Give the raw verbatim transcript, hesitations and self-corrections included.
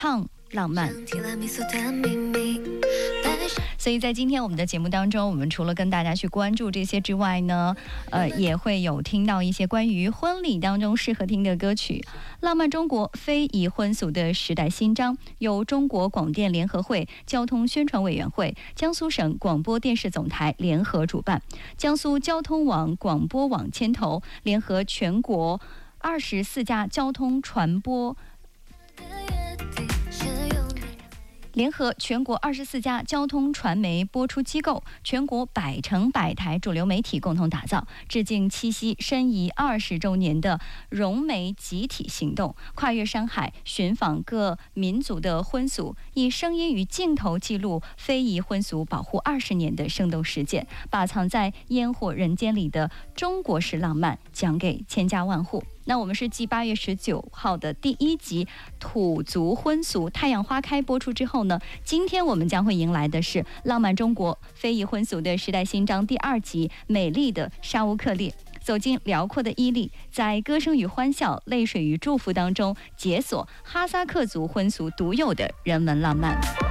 唱浪漫。所以在今天我们的节目当中，我们除了跟大家去关注这些之外呢，呃，也会有听到一些关于婚礼当中适合听的歌曲。浪漫中国非遗婚俗的时代新章，由中国广电联合会交通宣传委员会、江苏省广播电视总台联合主办，江苏交通网广播网牵头，联合全国二十四家交通传播。联合全国二十四家交通传媒播出机构、全国百城百台主流媒体共同打造，致敬七夕申遗二十周年的融媒集体行动，跨越山海，寻访各民族的婚俗，以声音与镜头记录非遗婚俗保护二十年的生动实践，把藏在烟火人间里的中国式浪漫讲给千家万户。那我们是继八月十九号的第一集土族婚俗太阳花开播出之后呢，今天我们将会迎来的是浪漫中国非遗婚俗的时代新章第二集美丽的沙乌克丽，走进辽阔的伊犁，在歌声与欢笑、泪水与祝福当中解锁哈萨克族婚俗独有的人文浪漫。